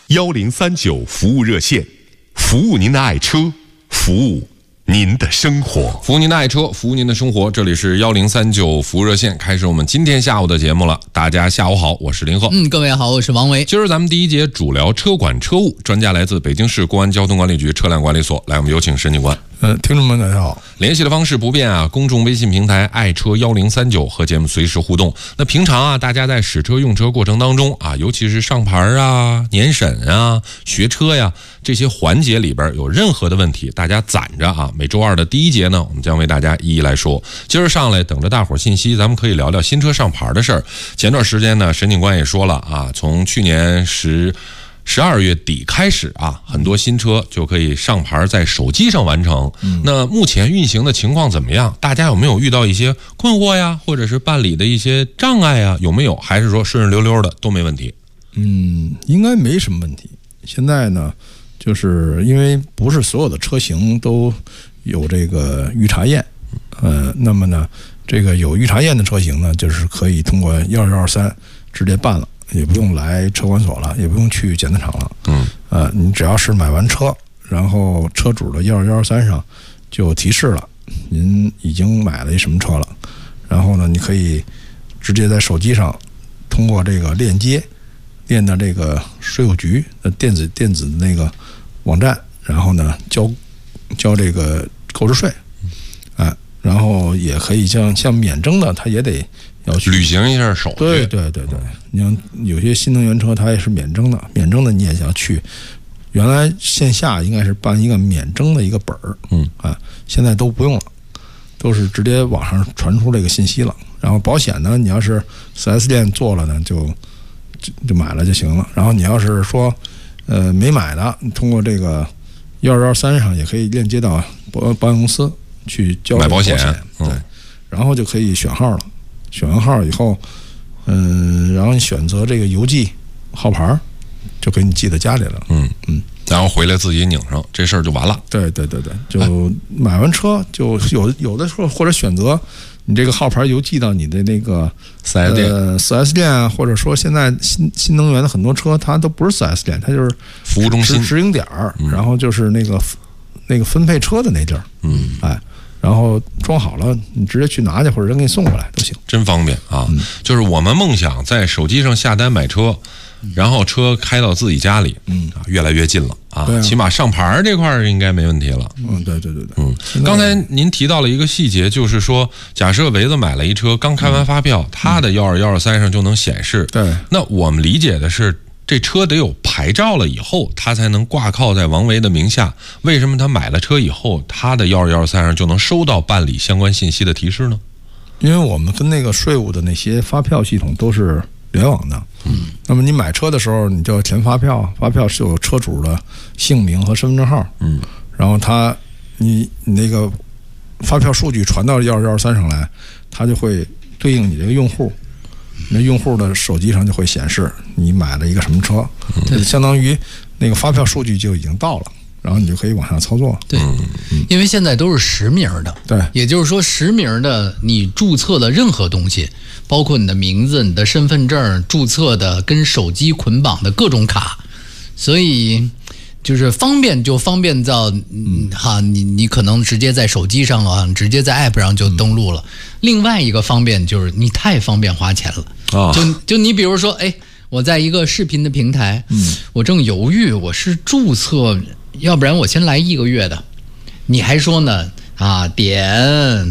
1039服务热线，服务您的爱车，服务您的生活， 服务您的爱车，服务您的生活。这里是1039服务热线，开始我们今天下午的节目了。大家下午好，我是林鹤。 各位好，我是王维。 今儿咱们第一节主聊车管车务，专家来自北京市公安交通管理局车辆管理所。来，我们有请申警官。 听众们大家好， 联系的方式不变啊，公众微信平台爱车1039和节目随时互动。那平常啊，大家在使车用车过程当中啊，尤其是上牌啊、年审啊、学车呀这些环节里边有任何的问题，大家攒着啊。每周二的第一节呢，我们将为大家一一来说。今儿上来等着大伙儿信息，咱们可以聊聊新车上牌的事儿。前段时间呢，沈警官也说了啊，从去年12月底开始啊，很多新车就可以上牌在手机上完成。那目前运行的情况怎么样？大家有没有遇到一些困惑呀，或者是办理的一些障碍呀？有没有？还是说顺顺溜溜的都没问题？ 应该没什么问题。现在呢，就是因为不是所有的车型都有这个预查验，那么呢，这个有预查验的车型呢，就是可以通过12123直接办了。也不用来车管所了，也不用去检测厂了。你只要是买完车，然后车主的12123上就提示了，您已经买了一什么车了。然后呢，你可以直接在手机上通过这个链接连到这个税务局的电子的那个网站，然后呢交这个购置税，然后也可以像免征的，他也得要去履行一下手续。 对，你像有些新能源车它也是免征的你也想去，原来线下应该是办一个免征的一个本儿，现在都不用了，都是直接网上传出这个信息了。然后保险呢，你要是 4S 店做了呢，就买了就行了。然后你要是说没买的，你通过这个12123上也可以链接到保险公司去交买保险， 对，然后就可以选号了。选完号以后，然后你选择这个邮寄号牌，就给你寄到家里了。 然后回来自己拧上，这事儿就完了。 对，就买完车就有的时候或者选择你这个号牌邮寄到你的那个 4S 店啊，或者说现在新能源的很多车它都不是 4S 店，它就是服务中心直营点儿，然后就是那个分配车的那地儿，然后装好了，你直接去拿去，或者人给你送过来都行， 真方便啊！就是我们梦想在手机上下单买车，然后车开到自己家里，越来越近了啊！起码上牌这块应该没问题了。 对。 刚才您提到了一个细节，就是说，假设维子买了一车，刚开完发票，他的12123上就能显示。 对， 那我们理解的是，这车得有牌照了以后，他才能挂靠在王维的名下。为什么他买了车以后，他的12123上就能收到办理相关信息的提示呢？ 因为我们跟那个税务的那些发票系统都是联网的。那么你买车的时候，你就要填发票，发票是有车主的姓名和身份证号。然后你那个发票数据传到12123上来，它就会对应你这个用户。那用户的手机上就会显示你买了一个什么车，相当于那个发票数据就已经到了，然后你就可以往下操作。 对，因为现在都是实名的， 对， 也就是说实名的你注册的任何东西，包括你的名字、你的身份证、注册的跟手机捆绑的各种卡，所以就是方便就方便到你可能直接在手机上啊，直接在 app 上就登录了。另外一个方便就是你太方便花钱了就你比如说，我在一个视频的平台，我正犹豫我是注册，要不然我先来1个月的，你还说呢点